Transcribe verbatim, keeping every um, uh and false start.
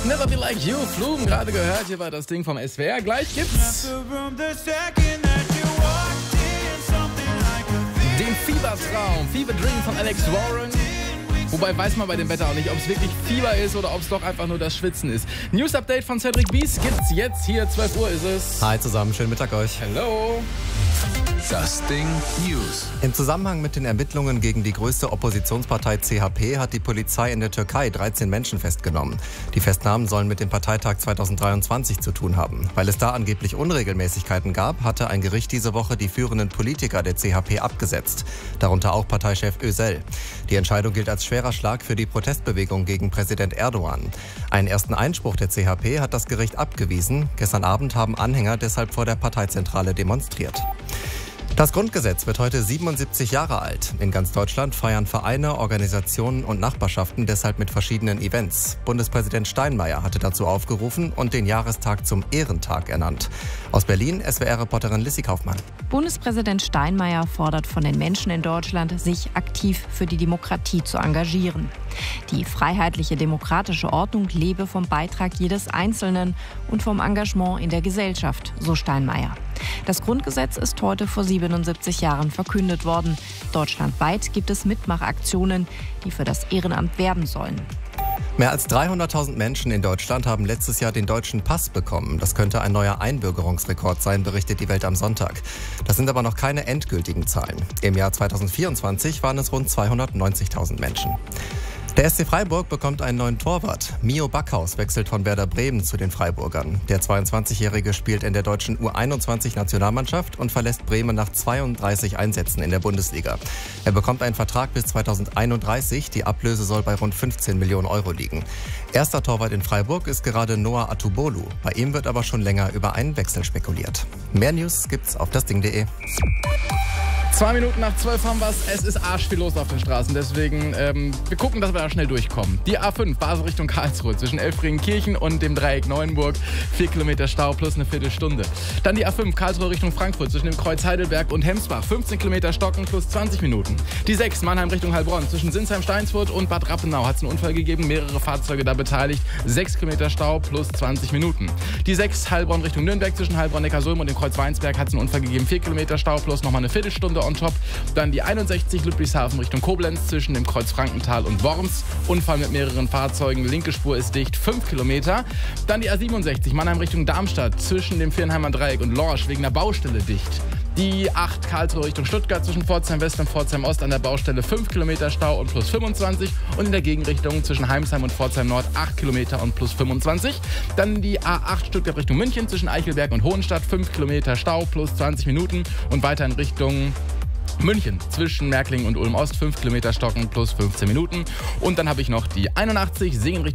Never Be Like You, Flumen, gerade gehört. Hier war das Ding vom S W R. Gleich gibt's den Fiebertraum, Fever Dream von Alex Warren. Wobei weiß man bei dem Wetter auch nicht, ob es wirklich Fieber ist oder ob es doch einfach nur das Schwitzen ist. News-Update von Cedric Bies gibt's jetzt hier. zwölf Uhr ist es. Hi zusammen, schönen Mittag euch. Hello. Das Ding News. Im Zusammenhang mit den Ermittlungen gegen die größte Oppositionspartei C H P hat die Polizei in der Türkei dreizehn Menschen festgenommen. Die Festnahmen sollen mit dem Parteitag zweitausenddreiundzwanzig zu tun haben. Weil es da angeblich Unregelmäßigkeiten gab, hatte ein Gericht diese Woche die führenden Politiker der C H P abgesetzt. Darunter auch Parteichef Özel. Die Entscheidung gilt als schwerer Schlag für die Protestbewegung gegen Präsident Erdogan. Einen ersten Einspruch der C H P hat das Gericht abgewiesen. Gestern Abend haben Anhänger deshalb vor der Parteizentrale demonstriert. Das Grundgesetz wird heute siebenundsiebzig Jahre alt. In ganz Deutschland feiern Vereine, Organisationen und Nachbarschaften deshalb mit verschiedenen Events. Bundespräsident Steinmeier hatte dazu aufgerufen und den Jahrestag zum Ehrentag ernannt. Aus Berlin S W R-Reporterin Lissy Kaufmann. Bundespräsident Steinmeier fordert von den Menschen in Deutschland, sich aktiv für die Demokratie zu engagieren. Die freiheitliche demokratische Ordnung lebe vom Beitrag jedes Einzelnen und vom Engagement in der Gesellschaft, so Steinmeier. Das Grundgesetz ist heute vor siebenundsiebzig Jahren verkündet worden. Deutschlandweit gibt es Mitmachaktionen, die für das Ehrenamt werben sollen. Mehr als dreihunderttausend Menschen in Deutschland haben letztes Jahr den deutschen Pass bekommen. Das könnte ein neuer Einbürgerungsrekord sein, berichtet die Welt am Sonntag. Das sind aber noch keine endgültigen Zahlen. Im Jahr zweitausendvierundzwanzig waren es rund zweihundertneunzigtausend Menschen. Der S C Freiburg bekommt einen neuen Torwart. Mio Backhaus wechselt von Werder Bremen zu den Freiburgern. Der zweiundzwanzigjährige spielt in der deutschen U einundzwanzig-Nationalmannschaft und verlässt Bremen nach zweiunddreißig Einsätzen in der Bundesliga. Er bekommt einen Vertrag bis zweitausendeinunddreißig. Die Ablöse soll bei rund fünfzehn Millionen Euro liegen. Erster Torwart in Freiburg ist gerade Noah Atubolu. Bei ihm wird aber schon länger über einen Wechsel spekuliert. Mehr News gibt's auf das Ding punkt de. Zwei Minuten nach zwölf haben wir es. Es ist arschviel los auf den Straßen. Deswegen, ähm, wir gucken, dass wir da schnell durchkommen. Die A fünf, Basel Richtung Karlsruhe, zwischen Elfringenkirchen und dem Dreieck Neuenburg. Vier Kilometer Stau plus eine Viertelstunde. Dann die A fünf, Karlsruhe Richtung Frankfurt, zwischen dem Kreuz Heidelberg und Hemsbach. fünfzehn Kilometer Stocken plus zwanzig Minuten. Die sechs, Mannheim Richtung Heilbronn, zwischen Sinsheim-Steinsfurt und Bad Rappenau hat es einen Unfall gegeben. Mehrere Fahrzeuge da beteiligt. sechs Kilometer Stau plus zwanzig Minuten. Die sechs, Heilbronn Richtung Nürnberg, zwischen Heilbronn-Neckarsulm und dem Kreuz Weinsberg hat es einen Unfall gegeben. vier Kilometer Stau plus nochmal eine Viertelstunde on top. Dann die einundsechzig, Ludwigshafen Richtung Koblenz, zwischen dem Kreuz Frankenthal und Worms. Unfall mit mehreren Fahrzeugen, linke Spur ist dicht, fünf Kilometer. Dann die A siebenundsechzig, Mannheim Richtung Darmstadt, zwischen dem Viernheimer Dreieck und Lorsch, wegen einer Baustelle dicht. Die acht, Karlsruhe Richtung Stuttgart, zwischen Pforzheim West und Pforzheim Ost an der Baustelle fünf Kilometer Stau und plus fünfundzwanzig. Und in der Gegenrichtung zwischen Heimsheim und Pforzheim Nord acht Kilometer und plus fünfundzwanzig. Dann die A acht, Stuttgart Richtung München, zwischen Eichelberg und Hohenstadt, fünf Kilometer Stau plus zwanzig Minuten. Und weiter in Richtung München, zwischen Märklingen und Ulm Ost, fünf Kilometer Stocken plus fünfzehn Minuten. Und dann habe ich noch die einundachtzig, Singen Richtung